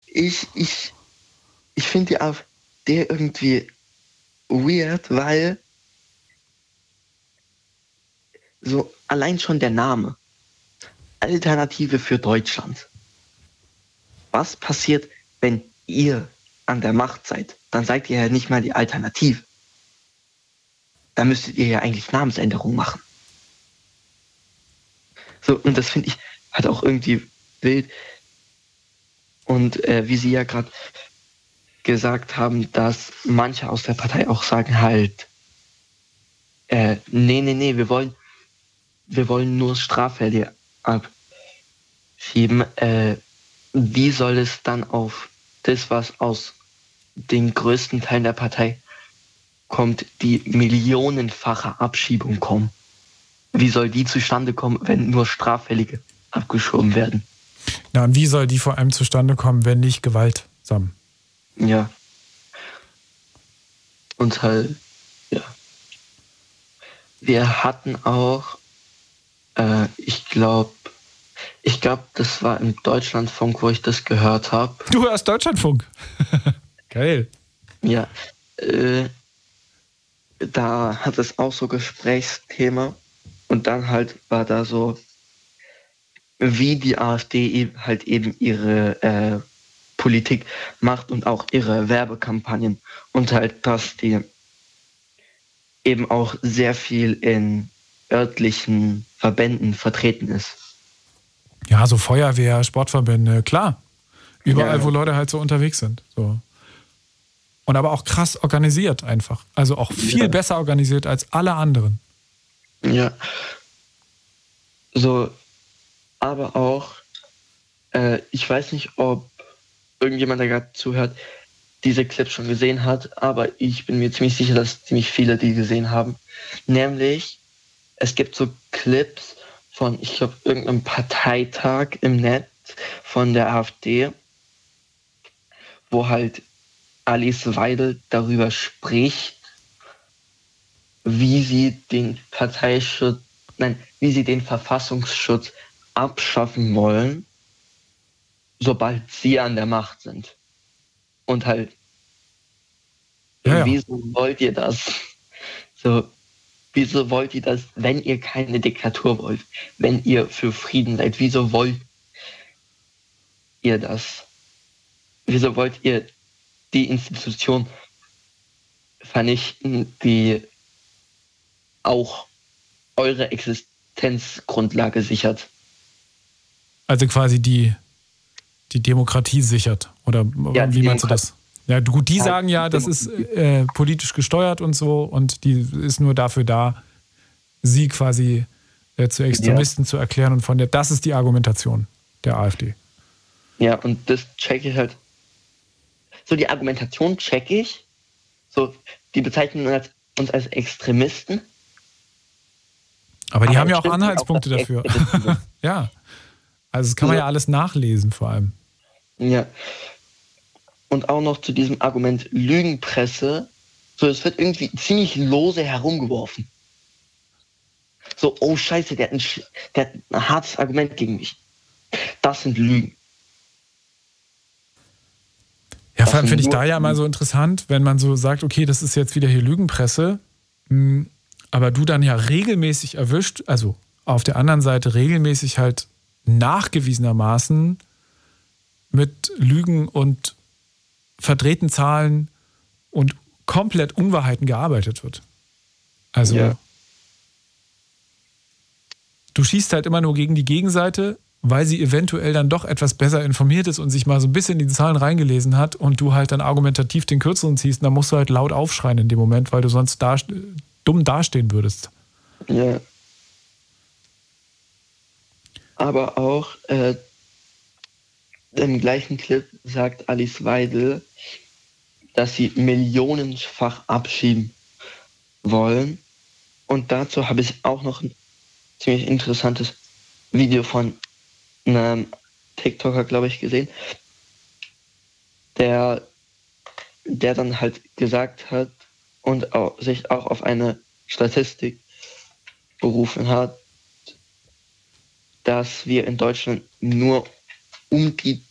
ich finde die AfD irgendwie weird, weil so allein schon der Name. Alternative für Deutschland. Was passiert, wenn ihr an der Macht seid? Dann seid ihr ja nicht mal die Alternative. Da müsstet ihr ja eigentlich Namensänderungen machen. So, und das finde ich halt auch irgendwie wild. Und wie Sie ja gerade gesagt haben, dass manche aus der Partei auch sagen halt, nee, wir wollen nur Straffälle abschieben. Wie soll es dann auf das, was aus den größten Teilen der Partei kommt, die millionenfache Abschiebung kommen? Wie soll die zustande kommen, wenn nur Straffällige abgeschoben werden? Na, und wie soll die vor allem zustande kommen, wenn nicht gewaltsam? Ja. Und halt, ja. Wir hatten auch, ich glaube, das war im Deutschlandfunk, wo ich das gehört habe. Du hörst Deutschlandfunk? Geil. Ja, da hat es auch so Gesprächsthema. Und dann halt war da so, wie die AfD halt eben ihre Politik macht und auch ihre Werbekampagnen. Und halt, dass die eben auch sehr viel in örtlichen Verbänden vertreten ist. Ja, so Feuerwehr, Sportverbände, klar. Überall, Ja. wo Leute halt so unterwegs sind. So. Und aber auch krass organisiert einfach. Also auch viel besser organisiert als alle anderen. Ja. So, aber auch, ich weiß nicht, ob irgendjemand, der gerade zuhört, diese Clips schon gesehen hat, aber ich bin mir ziemlich sicher, dass ziemlich viele die gesehen haben. Nämlich, es gibt so Clips von, ich glaube, irgendeinem Parteitag im Netz von der AfD, wo halt Alice Weidel darüber spricht, wie sie den wie sie den Verfassungsschutz abschaffen wollen, sobald sie an der Macht sind. Und halt, wieso wollt ihr das? So, wieso wollt ihr das, wenn ihr keine Diktatur wollt? Wenn ihr für Frieden seid, wieso wollt ihr das? Wieso wollt ihr die Institution vernichten, die auch eure Existenzgrundlage sichert? Also quasi die Demokratie sichert. Oder Ja, wie meinst du das? Ja, gut, die sagen ja, das ist politisch gesteuert und so und die ist nur dafür da, sie quasi zu Extremisten zu erklären und das ist die Argumentation der AfD. Ja, und das checke ich halt. So, die Argumentation checke ich. So, die bezeichnen uns als Extremisten. Aber die haben ja auch Anhaltspunkte dafür. Ja. Also das kann man ja alles nachlesen vor allem. Ja. Und auch noch zu diesem Argument Lügenpresse. So, es wird irgendwie ziemlich lose herumgeworfen. So, oh Scheiße, der hat ein hartes Argument gegen mich. Das sind Lügen. Ja, vor allem finde ich da ja mal so interessant, wenn man so sagt, okay, das ist jetzt wieder hier Lügenpresse, aber du dann ja regelmäßig erwischt, also auf der anderen Seite regelmäßig halt nachgewiesenermaßen mit Lügen und verdrehten Zahlen und komplett Unwahrheiten gearbeitet wird. Also du schießt halt immer nur gegen die Gegenseite, weil sie eventuell dann doch etwas besser informiert ist und sich mal so ein bisschen in die Zahlen reingelesen hat und du halt dann argumentativ den Kürzeren ziehst, dann musst du halt laut aufschreien in dem Moment, weil du sonst dumm dastehen würdest. Ja. Aber auch im gleichen Clip sagt Alice Weidel, dass sie millionenfach abschieben wollen. Und dazu habe ich auch noch ein ziemlich interessantes Video von einem TikToker, glaube ich, gesehen, der dann halt gesagt hat und sich auch auf eine Statistik berufen hat, dass wir in Deutschland nur um die